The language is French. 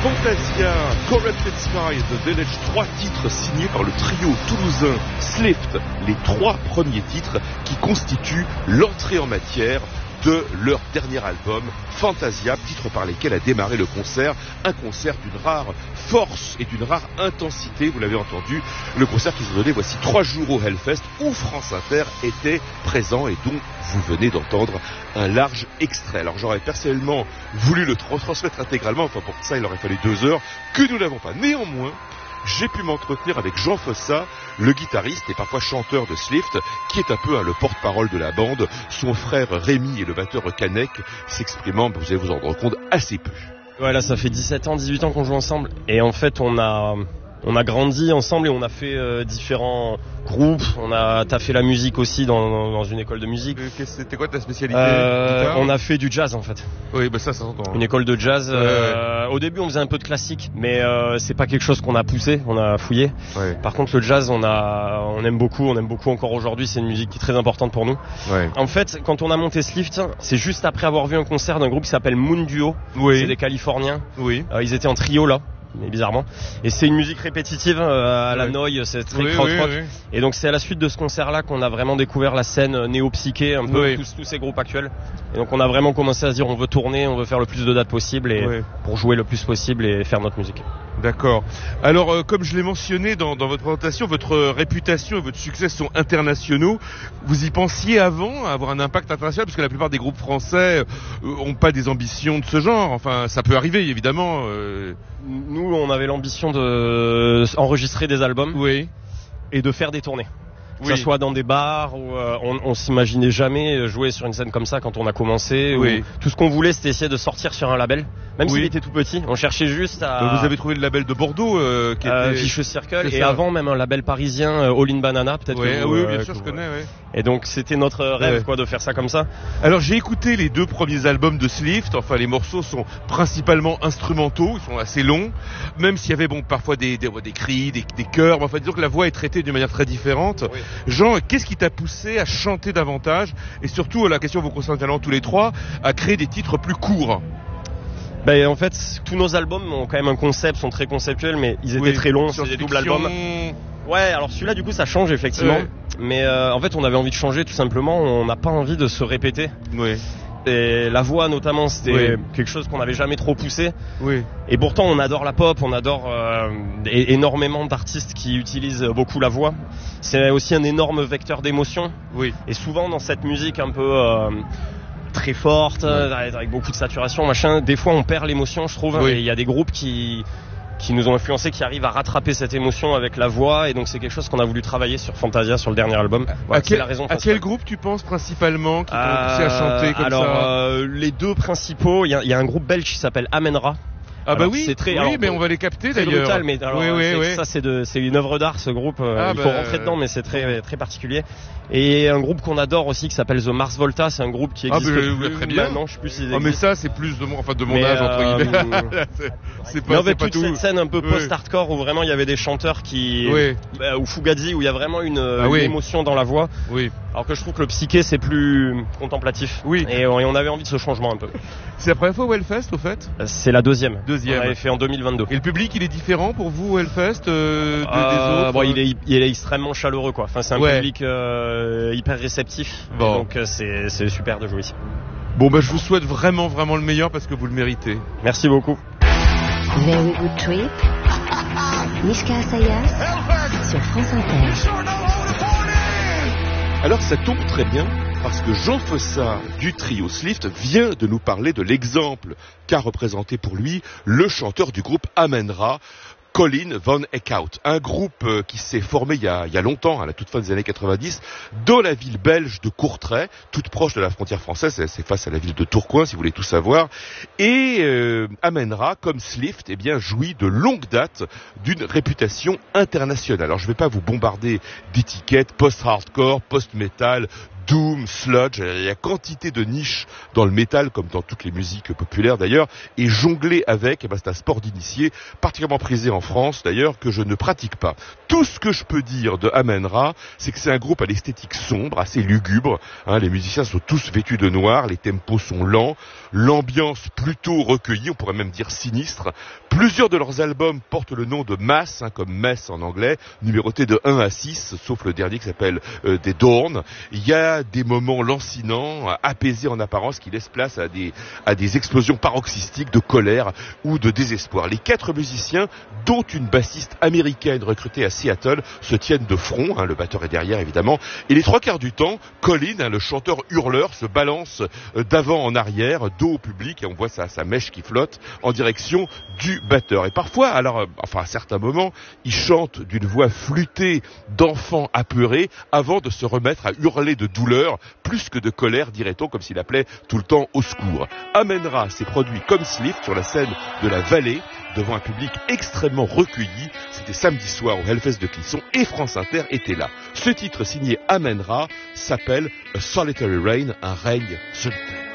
Fantasia, Corrupted Sky, The Village, 3 titres signés par le trio toulousain Slift, les 3 premiers titres qui constituent l'entrée en matière de leur dernier album, Fantasia, titre par lesquels a démarré le concert, un concert d'une rare force et d'une rare intensité, vous l'avez entendu, le concert qu'ils ont donné voici 3 jours au Hellfest où France Inter était présent et dont vous venez d'entendre un large extrait. Alors j'aurais personnellement voulu le transmettre intégralement, enfin pour ça il aurait fallu 2 heures, que nous n'avons pas. Néanmoins, j'ai pu m'entretenir avec Jean Fossa, le guitariste et parfois chanteur de Slift, qui est un peu le porte-parole de la bande, son frère Rémi et le batteur Canek s'exprimant, vous allez vous en rendre compte, assez peu. Ouais, là ça fait 17 ans, 18 ans qu'on joue ensemble, et en fait on a grandi ensemble et on a fait différents groupes, on a taffé la musique aussi dans une école de musique. C'était quoi ta spécialité? On a fait du jazz en fait. Oui, bah ça s'entend. Une école de jazz. Au début on faisait un peu de classique, mais c'est pas quelque chose qu'on a poussé, on a fouillé. Ouais. Par contre le jazz on aime beaucoup encore aujourd'hui, c'est une musique qui est très importante pour nous. Ouais. En fait quand on a monté Slift, c'est juste après avoir vu un concert d'un groupe qui s'appelle Moon Duo. Oui. C'est des Californiens. Oui. Ils étaient en trio là. Mais bizarrement. Et c'est une musique répétitive à la noï, c'est très krautrock. Oui. Et donc c'est à la suite de ce concert-là qu'on a vraiment découvert la scène néo-psyché, un peu tous ces groupes actuels. Et donc on a vraiment commencé à se dire on veut tourner, on veut faire le plus de dates possible et pour jouer le plus possible et faire notre musique. D'accord. Alors comme je l'ai mentionné dans votre présentation, votre réputation et votre succès sont internationaux. Vous y pensiez avant à avoir un impact international parce que la plupart des groupes français ont pas des ambitions de ce genre. Enfin, ça peut arriver évidemment. Nous, on avait l'ambition de enregistrer des albums et de faire des tournées. Que ça soit dans des bars où on s'imaginait jamais jouer sur une scène comme ça quand on a commencé. Tout ce qu'on voulait, c'était essayer de sortir sur un label, même s'il était tout petit. On cherchait juste à... Vous avez trouvé le label de Bordeaux qui était... Vicious Circle, et avant même un label parisien, All in Banana, peut-être. Oui, bien sûr, je connais. Et donc c'était notre rêve de faire ça comme ça. Alors j'ai écouté les 2 premiers albums de Slift. Enfin, les morceaux sont principalement instrumentaux, ils sont assez longs, même s'il y avait parfois des cris, des chœurs. Enfin, disons que la voix est traitée d'une manière très différente. Jean, qu'est-ce qui t'a poussé à chanter davantage et surtout, la question vous concerne tous les 3, à créer des titres plus courts? En fait, tous nos albums ont quand même un concept, sont très conceptuels, mais ils étaient très longs, c'est des doubles albums. Ouais, alors celui-là du coup ça change effectivement, mais en fait on avait envie de changer tout simplement, on n'a pas envie de se répéter. Et la voix notamment c'était quelque chose qu'on n'avait jamais trop poussé. Et pourtant on adore la pop, on adore énormément d'artistes qui utilisent beaucoup la voix. C'est aussi un énorme vecteur d'émotion. Et souvent dans cette musique un peu très forte, avec beaucoup de saturation, machin, des fois on perd l'émotion je trouve. Et il y a des groupes qui nous ont influencés, qui arrivent à rattraper cette émotion avec la voix, et donc c'est quelque chose qu'on a voulu travailler sur Fantasia, sur le dernier album. À quel groupe tu penses principalement qui t'ont poussé à chanter comme ça? Alors les 2 principaux, il y a un groupe belge qui s'appelle Amenra. Alors, c'est très, mais on va les capter d'ailleurs. C'est brutal, mais alors, ça c'est une œuvre d'art ce groupe. Il faut rentrer dedans, mais c'est très très particulier. Et un groupe qu'on adore aussi qui s'appelle The Mars Volta, c'est un groupe qui existe plus très bien. Maintenant, je sais plus s'ils existent. Mais ça c'est plus de mon âge entre guillemets. C'est pas toute cette scène un peu post-hardcore où vraiment il y avait des chanteurs ou Fugazi, où il y a vraiment une émotion dans la voit. Alors que je trouve que le psyché c'est plus contemplatif. Et on avait envie de ce changement un peu. C'est la première fois au Hellfest au fait? C'est la deuxième. On l'avait fait en 2022. Et le public il est différent pour vous au Hellfest des autres? Il est extrêmement chaleureux quoi. Enfin c'est un public hyper réceptif. Donc c'est super de jouer ici. Bon je vous souhaite vraiment le meilleur parce que vous le méritez. Merci beaucoup. Very Good Trip, Mishka Asayas sur France Inter. Alors ça tombe très bien parce que Jean Fossa du trio Slift vient de nous parler de l'exemple qu'a représenté pour lui le chanteur du groupe Amenra, Colin Van Eekhout, un groupe qui s'est formé il y a longtemps, à la toute fin des années 90, dans la ville belge de Courtrai, toute proche de la frontière française, c'est face à la ville de Tourcoing, si vous voulez tout savoir. Et Amenra, comme Slift, jouit de longue date d'une réputation internationale. Alors je ne vais pas vous bombarder d'étiquettes post-hardcore, post-metal, doom, sludge, il y a quantité de niches dans le métal comme dans toutes les musiques populaires d'ailleurs, et jongler avec, c'est un sport d'initié particulièrement prisé en France d'ailleurs, que je ne pratique pas. Tout ce que je peux dire de Amen-Ra, c'est que c'est un groupe à l'esthétique sombre, assez lugubre, les musiciens sont tous vêtus de noir, les tempos sont lents, l'ambiance plutôt recueillie, on pourrait même dire sinistre. Plusieurs de leurs albums portent le nom de Mass, comme Mess en anglais, numérotés de 1 à 6, sauf le dernier qui s'appelle des Dawn. Il y a des moments lancinants, apaisés en apparence, qui laissent place à des explosions paroxystiques de colère ou de désespoir. Les 4 musiciens, dont une bassiste américaine recrutée à Seattle, se tiennent de front, le batteur est derrière évidemment, et les 3/4 du temps, Colin, le chanteur hurleur, se balance d'avant en arrière, dos au public, et on voit sa mèche qui flotte en direction du batteur. Et parfois, à certains moments, il chante d'une voix flûtée d'enfant apeuré avant de se remettre à hurler de douleur, plus que de colère, dirait-on, comme s'il appelait tout le temps au secours. Amen-Ra s'est produit comme Slift sur la scène de la Vallée, devant un public extrêmement recueilli. C'était samedi soir au Hellfest de Clisson et France Inter était là. Ce titre signé Amen-Ra s'appelle A Solitary Reign, un règne solitaire.